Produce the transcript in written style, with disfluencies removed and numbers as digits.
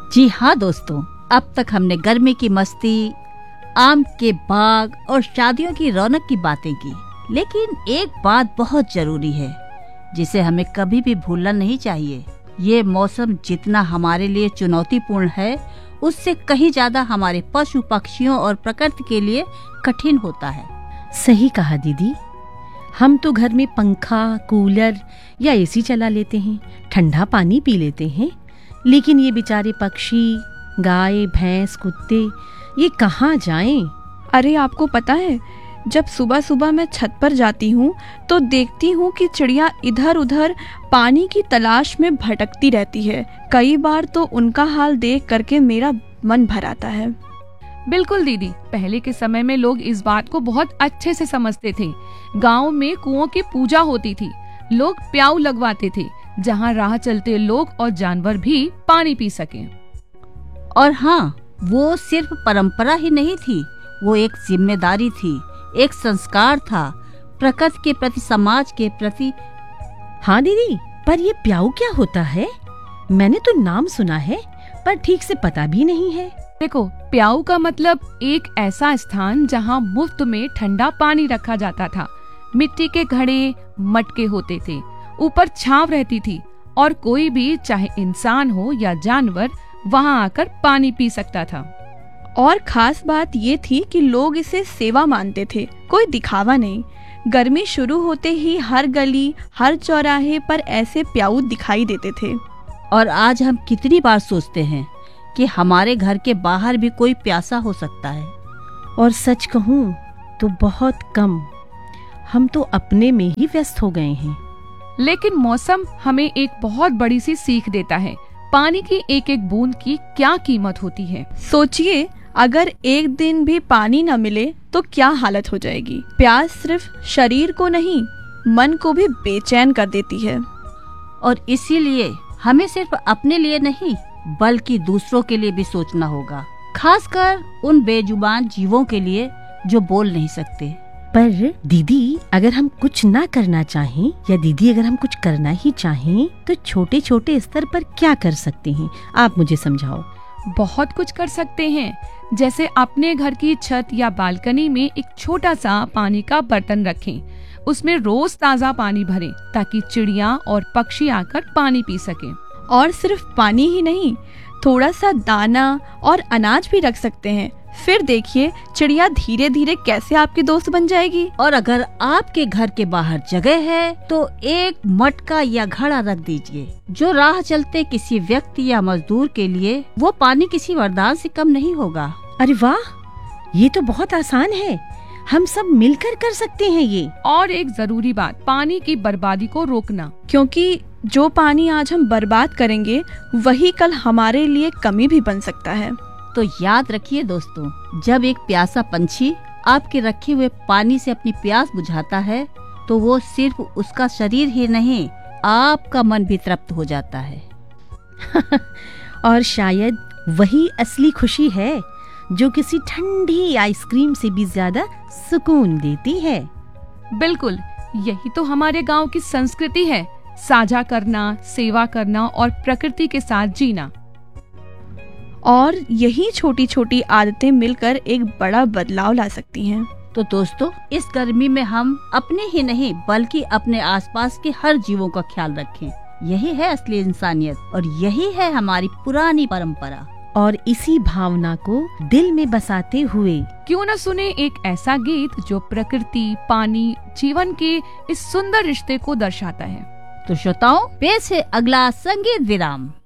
जी हाँ दोस्तों, अब तक हमने गर्मी की मस्ती, आम के बाग और शादियों की रौनक की बातें की, लेकिन एक बात बहुत जरूरी है जिसे हमें कभी भी भूलना नहीं चाहिए। ये मौसम जितना हमारे लिए चुनौतीपूर्ण है, उससे कहीं ज्यादा हमारे पशु पक्षियों और प्रकृति के लिए कठिन होता है। सही कहा दीदी। हम तो घर में पंखा, कूलर या एसी चला लेते हैं, ठंडा पानी पी लेते हैं, लेकिन ये बेचारे पक्षी, गाय, भैंस, कुत्ते ये कहाँ जाएं? अरे आपको पता है, जब सुबह सुबह मैं छत पर जाती हूँ तो देखती हूँ कि चिड़िया इधर उधर पानी की तलाश में भटकती रहती है। कई बार तो उनका हाल देख करके मेरा मन भर आता है। बिल्कुल दीदी, पहले के समय में लोग इस बात को बहुत अच्छे से समझते थे। गांव में कुओं की पूजा होती थी, लोग प्याऊ लगवाते थे जहां राह चलते लोग और जानवर भी पानी पी सकें। और हाँ, वो सिर्फ परंपरा ही नहीं थी, वो एक जिम्मेदारी थी, एक संस्कार था, प्रकृति के प्रति, समाज के प्रति। हाँ दीदी, पर ये प्याऊ क्या होता है? मैंने तो नाम सुना है पर ठीक से पता भी नहीं है। देखो, प्याऊ का मतलब एक ऐसा स्थान जहाँ मुफ्त में ठंडा पानी रखा जाता था। मिट्टी के घड़े, मटके होते थे, ऊपर छांव रहती थी और कोई भी, चाहे इंसान हो या जानवर, वहाँ आकर पानी पी सकता था। और खास बात ये थी कि लोग इसे सेवा मानते थे, कोई दिखावा नहीं। गर्मी शुरू होते ही हर गली, हर चौराहे पर ऐसे प्याऊ दिखाई देते थे। और आज हम कितनी बार सोचते हैं कि हमारे घर के बाहर भी कोई प्यासा हो सकता है। और सच कहूँ तो बहुत कम। हम तो अपने में ही व्यस्त हो गए हैं। लेकिन मौसम हमें एक बहुत बड़ी सी सीख देता है। पानी की एक एक बूंद की क्या कीमत होती है। सोचिए, अगर एक दिन भी पानी न मिले तो क्या हालत हो जाएगी। प्यास सिर्फ शरीर को नहीं, मन को भी बेचैन कर देती है। और इसीलिए हमें सिर्फ अपने लिए नहीं बल्कि दूसरों के लिए भी सोचना होगा, खासकर उन बेजुबान जीवों के लिए जो बोल नहीं सकते। पर दीदी, अगर हम कुछ ना करना चाहें या दीदी अगर हम कुछ करना ही चाहें तो छोटे छोटे स्तर पर क्या कर सकते हैं? आप मुझे समझाओ। बहुत कुछ कर सकते हैं, जैसे अपने घर की छत या बालकनी में एक छोटा सा पानी का बर्तन रखें, उसमें रोज ताज़ा पानी भरें ताकि चिड़िया और पक्षी आकर पानी पी सकें। और सिर्फ पानी ही नहीं, थोड़ा सा दाना और अनाज भी रख सकते हैं। फिर देखिए चिड़िया धीरे धीरे कैसे आपकी दोस्त बन जाएगी। और अगर आपके घर के बाहर जगह है तो एक मटका या घड़ा रख दीजिए, जो राह चलते किसी व्यक्ति या मजदूर के लिए वो पानी किसी वरदान से कम नहीं होगा। अरे वाह, ये तो बहुत आसान है, हम सब मिलकर कर सकते हैं ये। और एक जरूरी बात, पानी की बर्बादी को रोकना, क्योंकि जो पानी आज हम बर्बाद करेंगे वही कल हमारे लिए कमी भी बन सकता है। तो याद रखिए दोस्तों, जब एक प्यासा पंछी आपके रखे हुए पानी से अपनी प्यास बुझाता है तो वो सिर्फ उसका शरीर ही नहीं, आपका मन भी तृप्त हो जाता है। और शायद वही असली खुशी है जो किसी ठंडी आइसक्रीम से भी ज्यादा सुकून देती है। बिल्कुल, यही तो हमारे गांव की संस्कृति है, साझा करना, सेवा करना और प्रकृति के साथ जीना। और यही छोटी छोटी आदतें मिलकर एक बड़ा बदलाव ला सकती हैं। तो दोस्तों, इस गर्मी में हम अपने ही नहीं बल्कि अपने आसपास के हर जीवों का ख्याल रखें। यही है असली इंसानियत और यही है हमारी पुरानी परंपरा। और इसी भावना को दिल में बसाते हुए क्यों न सुने एक ऐसा गीत जो प्रकृति, पानी, जीवन के इस सुंदर रिश्ते को दर्शाता है। तो श्रोताओं, पेश है अगला संगीत विराम।